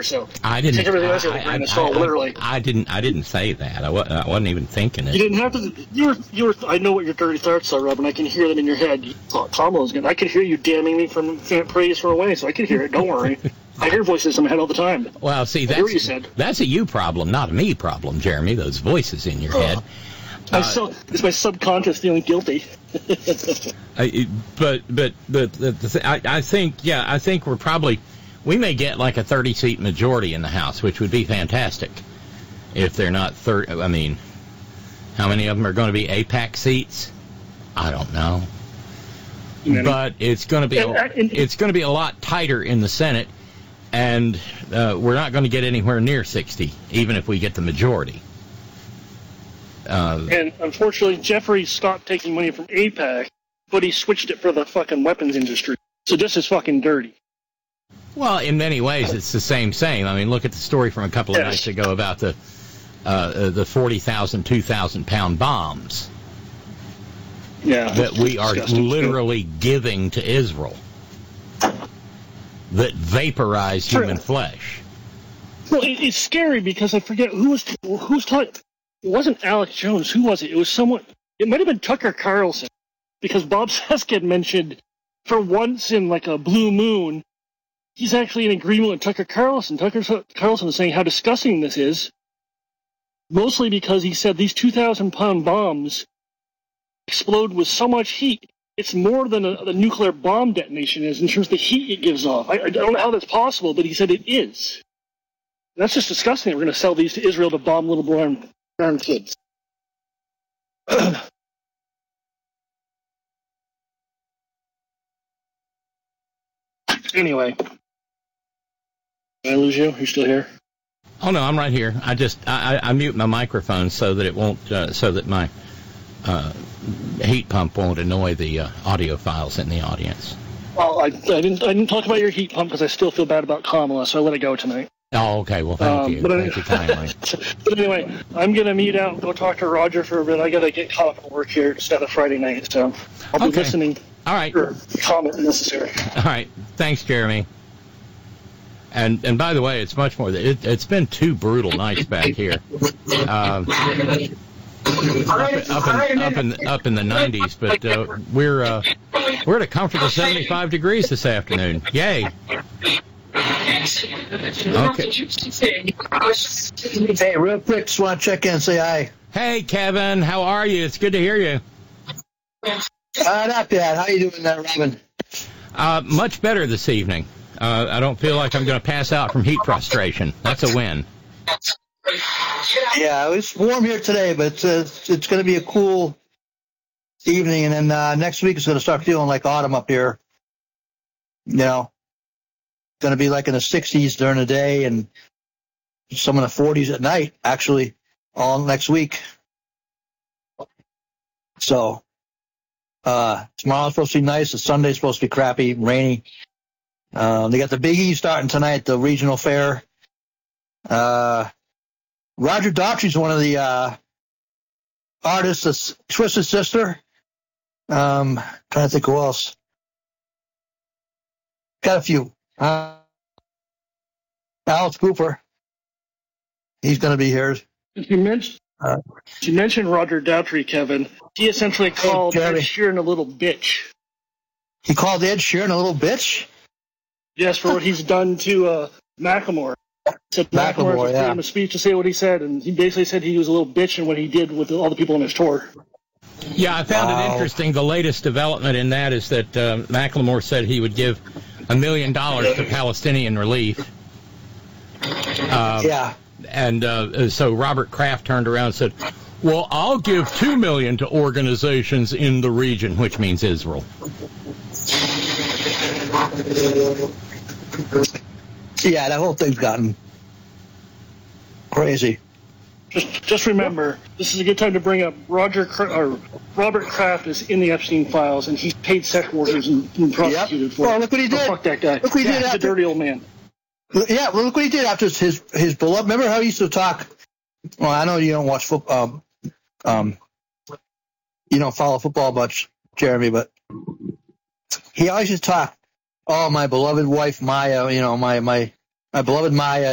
so. I didn't. Take everything else literally. I didn't say that. I wasn't even thinking it. You didn't have to. You were. I know what your dirty thoughts are, Rob, and I can hear them in your head. You thought Kamala's good. I could hear you damning me from praise from away, so I could hear it. Don't worry. I hear voices in my head all the time. Well, see, I hear what you said. That's a you problem, not a me problem, Jeremy. Those voices in your head. It's my subconscious feeling guilty. But I think we may get like a 30-seat majority in the House, which would be fantastic. If they're not 30, I mean, how many of them are going to be AIPAC seats? I don't know. But it's going to be a lot tighter in the Senate, and we're not going to get anywhere near 60, even if we get the majority. And unfortunately, Jeffrey stopped taking money from AIPAC, but he switched it for the fucking weapons industry. So this is fucking dirty. Well, in many ways, it's the same. I mean, look at the story from a couple of nights ago about the 40,000, 2,000-pound bombs that we are literally giving to Israel that vaporize human flesh. Well, it's scary because I forget who was talking. It wasn't Alex Jones. Who was it? It was someone. It might have been Tucker Carlson, because Bob Cesca had mentioned, for once in like a blue moon, he's actually in agreement with Tucker Carlson. Tucker Carlson is saying how disgusting this is, mostly because he said these 2,000-pound bombs explode with so much heat. It's more than a nuclear bomb detonation is in terms of the heat it gives off. I don't know how that's possible, but he said it is. That's just disgusting. We're going to sell these to Israel to bomb little brown kids. Anyway, did I lose you? Are you still here? Oh no, I'm right here. I mute my microphone so that it won't, so that my heat pump won't annoy the audio files in the audience. Well, I didn't talk about your heat pump because I still feel bad about Kamala, so I let it go tonight. Oh, okay. Well, thank you. Thank you kindly. But anyway, I'm going to mute out and go talk to Roger for a bit. I got to get caught up at work here. It's not a Friday night, so I'll be listening. All right. For comment necessary. All right. Thanks, Jeremy. And by the way, it's much more. It's been 2 brutal nights back here. Up in the 90s, but we're at a comfortable 75 degrees this afternoon. Yay! Okay. Hey, real quick, just want to check in and say hi. Hey, Kevin, how are you? It's good to hear you. Not bad. How you doing there, Robin? Much better this evening. I don't feel like I'm going to pass out from heat frustration. That's a win. Yeah, it's warm here today, but it's going to be a cool evening, and then next week it's going to start feeling like autumn up here. You know, going to be like in the 60s during the day and some in the 40s at night, actually, all next week. So tomorrow's supposed to be nice. The Sunday's supposed to be crappy, rainy. They got the Big E starting tonight, the regional fair. Roger Daughtry's one of the artists that's Twisted Sister. Trying to think who else. Got a few. Alice Cooper. He's going to be here. You mentioned Roger Daughtry, Kevin. He essentially called Ed Sheeran a little bitch. He called Ed Sheeran a little bitch? Yes, for what he's done to Macklemore. Said Macklemore had freedom of speech to say what he said, and he basically said he was a little bitch in what he did with all the people on his tour. Yeah, I found it interesting. The latest development in that is that Macklemore said he would give $1 million to Palestinian relief. And so Robert Kraft turned around and said, well, I'll give $2 million to organizations in the region, which means Israel. Yeah, that whole thing's gotten crazy. Just remember, this is a good time to bring up Robert Kraft is in the Epstein files, and he's paid sex workers and prosecuted for it. Well, look what he did. Fuck that guy. Look what he did. He's a dirty old man. Yeah, well, look what he did after his beloved. Remember how he used to talk? Well, I know you don't watch football. You don't follow football much, Jeremy, but he always used to talk. Oh, my beloved wife Maya. You know, my beloved Maya